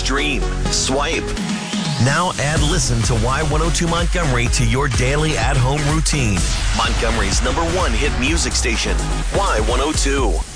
stream, swipe. Now add Listen to Y102 Montgomery to your daily at-home routine. Montgomery's #1 hit music station, Y102.